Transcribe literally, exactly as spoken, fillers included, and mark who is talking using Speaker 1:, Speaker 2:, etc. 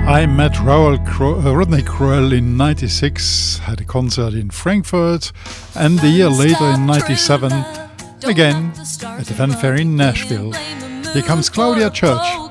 Speaker 1: I met Raoul Cro- uh, Rodney Crowell in ninety-six, had a concert in Frankfurt, and a year later in ninety-seven, again at the Fanfare in Nashville. Here comes Claudia Church.